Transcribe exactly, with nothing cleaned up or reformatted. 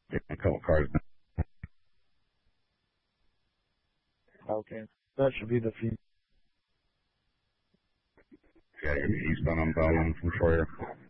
A couple cars. Okay. That should be the fee. Yeah, you're eastbound on Bellman from Troyer.